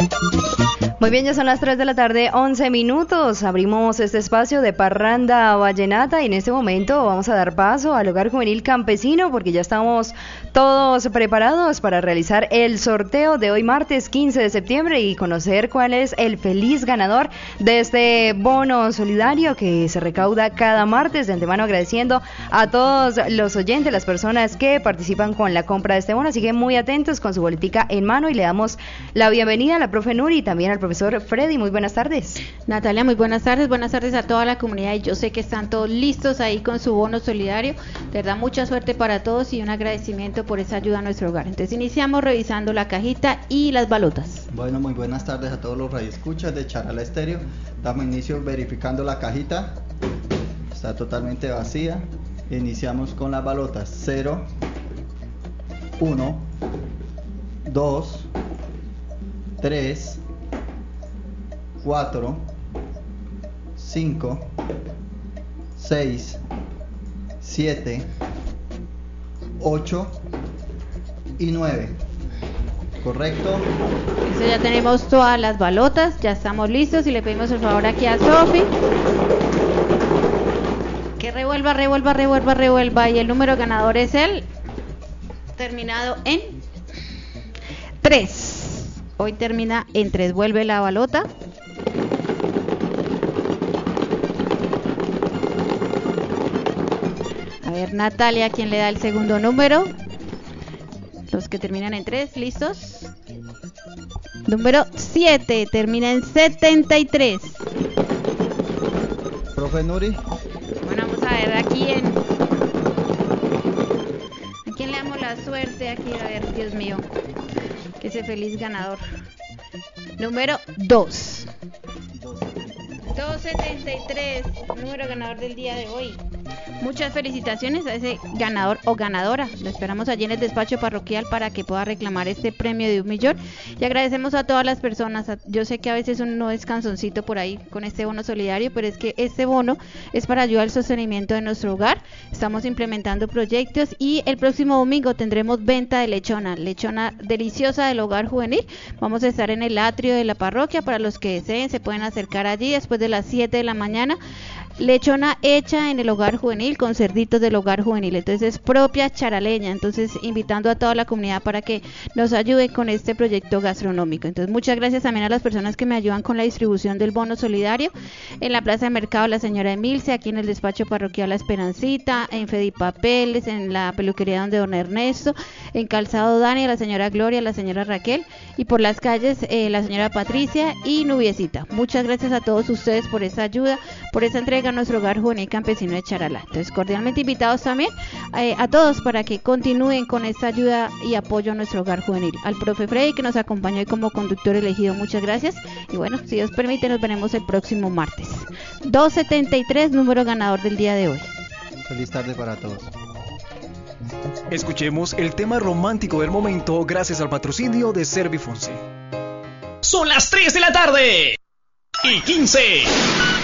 Muy bien, ya son las 3 de la tarde, 11 minutos. Abrimos este espacio de Parranda Vallenata y en este momento vamos a dar paso al Hogar Juvenil Campesino porque ya estamos todos preparados para realizar el sorteo de hoy martes 15 de septiembre y conocer cuál es el feliz ganador de este bono solidario que se recauda cada martes. De antemano agradeciendo a todos los oyentes, las personas que participan con la compra de este bono. Así que muy atentos con su boletica en mano y le damos la bienvenida a la profe Nuri y también al profesor Freddy. Muy buenas tardes. Natalia, muy buenas tardes a toda la comunidad y yo sé que están todos listos ahí con su bono solidario. De verdad, mucha suerte para todos y un agradecimiento por esa ayuda a nuestro hogar. Entonces iniciamos revisando la cajita y las balotas. Bueno, muy buenas tardes a todos los radioescuchas de Charala Estéreo. Damos inicio verificando la cajita. Está totalmente vacía. Iniciamos con las balotas 0, 1, 2, 3, 4, 5, 6, 7, 8 y 9. ¿Correcto? Listo, ya tenemos todas las balotas, ya estamos listos y le pedimos el favor aquí a Sofi que revuelva y el número ganador es el terminado en 3. Hoy termina en 3, vuelve la balota. A ver, Natalia, ¿quién le da el segundo número? Los que terminan en 3, ¿listos? Número 7, termina en 73. Profe Nuri. Bueno, vamos a ver aquí ¿a quién le damos la suerte aquí? A ver, Dios mío, que ese feliz ganador. Número 2. 273, número ganador del día de hoy. Muchas felicitaciones a ese ganador o ganadora. Lo esperamos allí en el despacho parroquial para que pueda reclamar este premio de 1 millón. Y agradecemos a todas las personas. Yo sé que a veces uno es canzoncito por ahí con este bono solidario, pero es que este bono es para ayudar al sostenimiento de nuestro hogar. Estamos implementando proyectos y el próximo domingo tendremos venta de lechona deliciosa del Hogar Juvenil. Vamos a estar en el atrio de la parroquia. Para los que deseen, se pueden acercar allí después de las 7 de la mañana. Lechona hecha en el Hogar Juvenil con cerditos del Hogar Juvenil, entonces propia charaleña. Entonces invitando a toda la comunidad para que nos ayuden con este proyecto gastronómico. Entonces muchas gracias también a las personas que me ayudan con la distribución del bono solidario en la plaza de mercado, la señora Emilce, aquí en el despacho parroquial La Esperancita, en Fedipapeles, en la peluquería donde don Ernesto, en Calzado Dani, la señora Gloria, la señora Raquel, y por las calles la señora Patricia y Nubiecita. Muchas gracias a todos ustedes por esa ayuda, por esa entrega a nuestro Hogar Juvenil Campesino de Charalá. Entonces cordialmente invitados también a todos para que continúen con esta ayuda y apoyo a nuestro Hogar Juvenil. Al profe Freddy, que nos acompañó hoy como conductor elegido, muchas gracias. Y bueno, si Dios permite, nos veremos el próximo martes. 273, número ganador del día de hoy. Feliz tarde para todos. Escuchemos el tema romántico del momento gracias al patrocinio de Servifonse. Son las 3 de la tarde y 15.